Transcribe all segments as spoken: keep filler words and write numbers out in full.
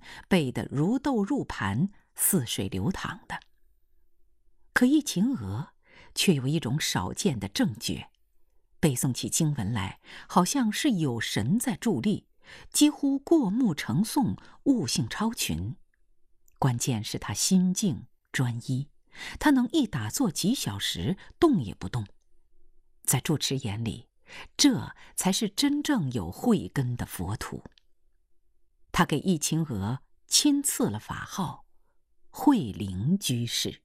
背得如豆入盘，似水流淌的。可易秦娥却有一种少见的正觉，背诵起经文来，好像是有神在助力，几乎过目成诵，悟性超群。关键是他心静专一，他能一打坐几小时，动也不动。在住持眼里，这才是真正有慧根的佛徒。他给易秦娥亲赐了法号慧灵居士。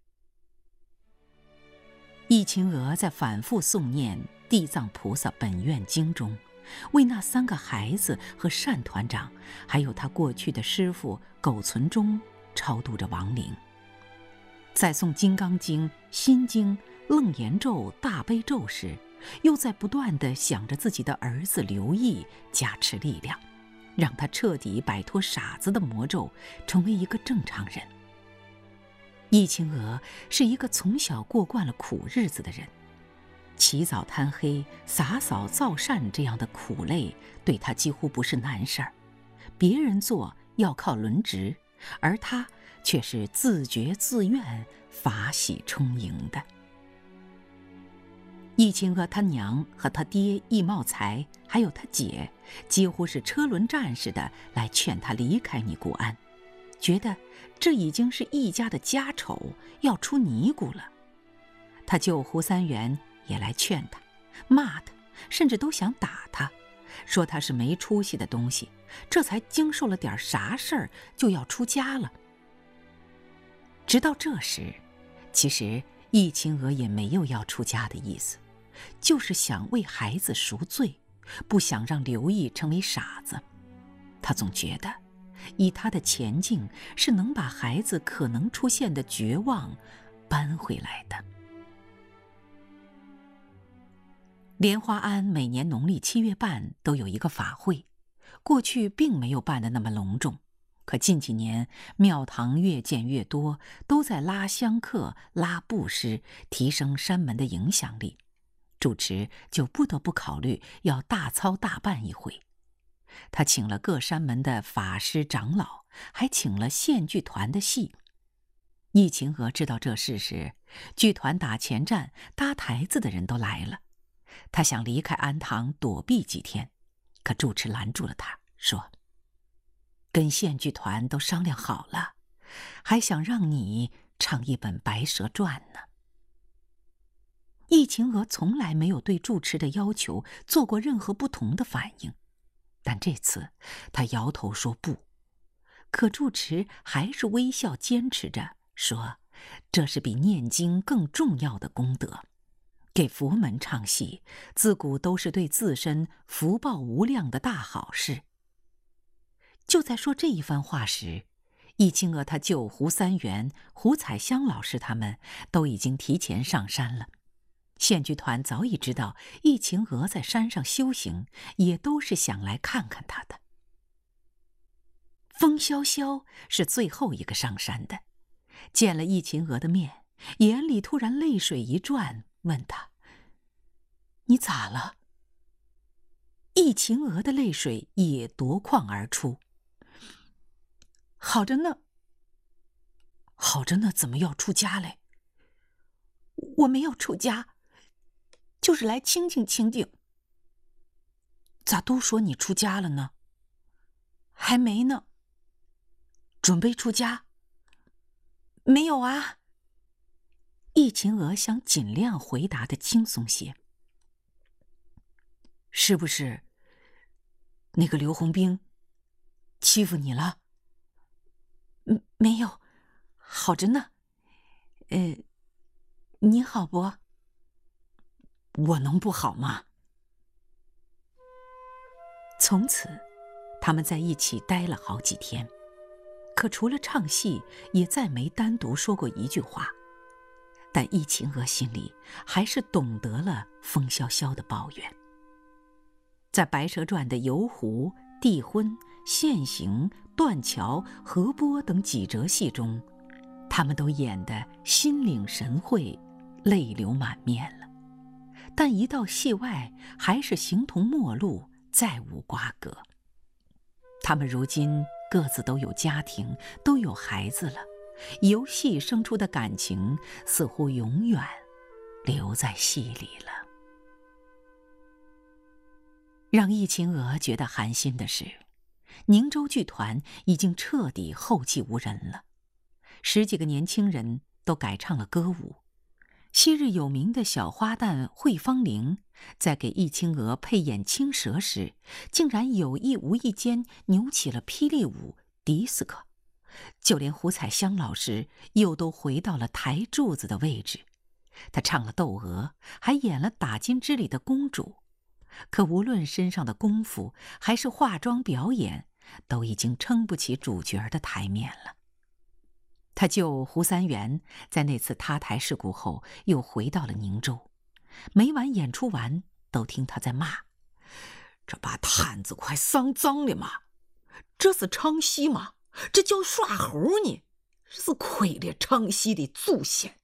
易秦娥在反复诵念地藏菩萨本愿经中，为那三个孩子和单团长，还有他过去的师父苟存中超度着亡灵。在诵金刚经、心经、楞严咒、大悲咒时，又在不断地想着自己的儿子刘毅加持力量，让他彻底摆脱傻子的魔咒，成为一个正常人。易秦娥是一个从小过惯了苦日子的人，起早贪黑、洒扫造善这样的苦累对他几乎不是难事儿。别人做要靠轮值，而他却是自觉自愿、法喜充盈的。易秦娥他娘和他爹易茂才，还有他姐，几乎是车轮战似的来劝他离开尼姑庵，觉得这已经是易家的家丑，要出尼姑了。他舅胡三元也来劝他，骂他，甚至都想打他，说他是没出息的东西，这才经受了点啥事儿就要出家了。直到这时，其实易秦娥也没有要出家的意思，就是想为孩子赎罪，不想让刘毅成为傻子。他总觉得以他的前境，是能把孩子可能出现的绝望搬回来的。莲花庵每年农历七月半都有一个法会，过去并没有办得那么隆重，可近几年庙堂越建越多，都在拉香客、拉布施，提升山门的影响力。主持就不得不考虑要大操大办一回。他请了各山门的法师长老，还请了县剧团的戏。易秦娥知道这事时，剧团打前站搭台子的人都来了。他想离开庵堂躲避几天，可住持拦住了他，说：跟县剧团都商量好了，还想让你唱一本《白蛇传》呢。易秦娥从来没有对住持的要求做过任何不同的反应，但这次他摇头说不。可住持还是微笑坚持着，说这是比念经更重要的功德，给佛门唱戏自古都是对自身福报无量的大好事。就在说这一番话时，易秦娥他舅胡三元、胡彩香老师他们都已经提前上山了。县剧团早已知道易秦娥在山上修行，也都是想来看看她的。风萧萧是最后一个上山的，见了易秦娥的面，眼里突然泪水一转，问她：你咋了？易秦娥的泪水也夺眶而出：好着呢。好着呢，怎么要出家嘞？我没有出家，就是来清静清静。咋都说你出家了呢？还没呢。准备出家？没有啊。易秦娥想尽量回答的轻松些。是不是那个刘洪兵欺负你了？嗯，没有，好着呢。呃，你好不？我能不好吗？从此，他们在一起待了好几天，可除了唱戏，也再没单独说过一句话。但易秦娥心里还是懂得了风萧萧的抱怨。在《白蛇传》的游湖、帝婚、现形、断桥、河波等几折戏中，他们都演得心领神会，泪流满面了。但一到戏外，还是形同陌路，再无瓜葛。他们如今各自都有家庭，都有孩子了，由戏生出的感情似乎永远留在戏里了。让易秦娥觉得寒心的是，宁州剧团已经彻底后继无人了，十几个年轻人都改唱了歌舞。昔日有名的小花旦惠芳玲，在给易秦娥配演青蛇时，竟然有意无意间扭起了霹雳舞迪斯科，就连胡彩香老师又都回到了台柱子的位置。她唱了窦娥，还演了打金枝里的公主，可无论身上的功夫还是化妆表演，都已经撑不起主角的台面了。他舅胡三元在那次塌台事故后又回到了宁州，每晚演出完都听他在骂：这把摊子快丧脏了嘛，这是唱戏吗？这叫耍猴呢，是亏了唱戏的祖先。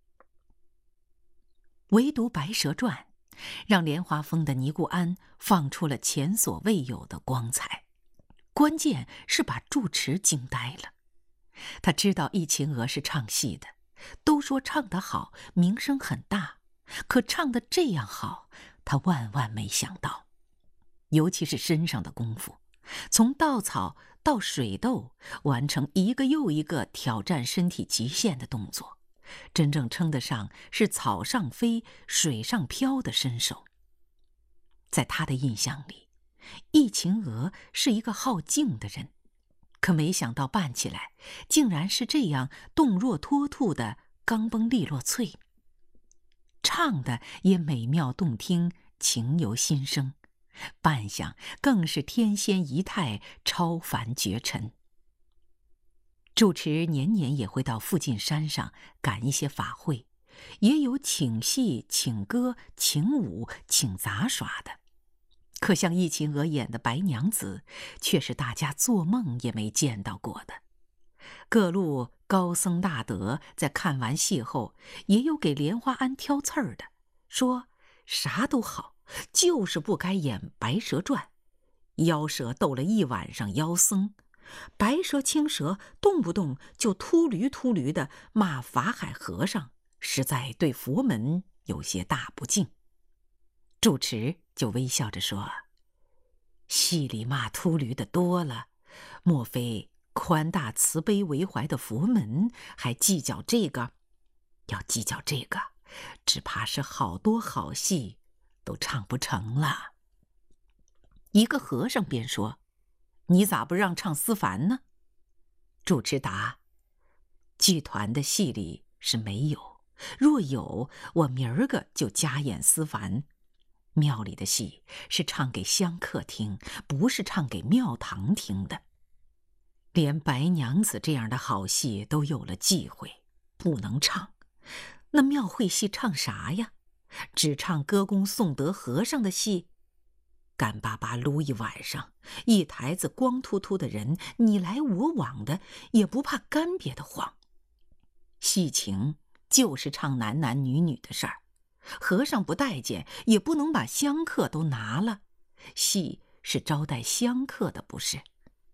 唯独《白蛇传》让莲花峰的尼姑庵放出了前所未有的光彩，关键是把住持惊呆了。他知道易秦娥是唱戏的，都说唱得好，名声很大，可唱得这样好，他万万没想到。尤其是身上的功夫，从稻草到水斗，完成一个又一个挑战身体极限的动作，真正称得上是草上飞，水上漂的身手。在他的印象里，易秦娥是一个好静的人，可没想到办起来竟然是这样动若脱兔的刚崩利落脆，唱的也美妙动听，情由心生，扮相更是天仙仪态，超凡绝尘。住持年年也会到附近山上赶一些法会，也有请戏、请歌、请舞、请杂耍的。可像易秦娥演的白娘子，却是大家做梦也没见到过的。各路高僧大德在看完戏后，也有给莲花庵挑刺儿的，说啥都好，就是不该演《白蛇传》。妖蛇斗了一晚上妖僧，白蛇青蛇动不动就秃驴秃驴的骂法海和尚，实在对佛门有些大不敬。住持就微笑着说：戏里骂秃驴的多了，莫非宽大慈悲为怀的佛门还计较这个？要计较这个，只怕是好多好戏都唱不成了。一个和尚便说：你咋不让唱思凡呢？住持答：剧团的戏里是没有，若有，我明儿个就加演思凡。庙里的戏是唱给香客听，不是唱给庙堂听的。连白娘子这样的好戏都有了忌讳，不能唱，那庙会戏唱啥呀？只唱歌功颂德和尚的戏？干巴巴撸一晚上，一台子光秃秃的人，你来我往的，也不怕干瘪的慌。戏情就是唱男男女女的事儿，和尚不待见，也不能把香客都拿了，戏是招待香客的，不是？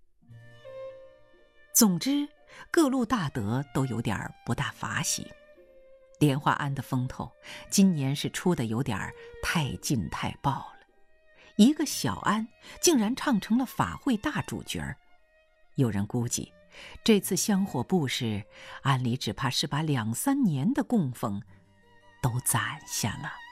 总之，各路大德都有点不大法喜。莲花庵的风头今年是出的有点太劲太爆了，一个小庵竟然唱成了法会大主角。有人估计，这次香火布施，庵里只怕是把两三年的供奉都攒下了。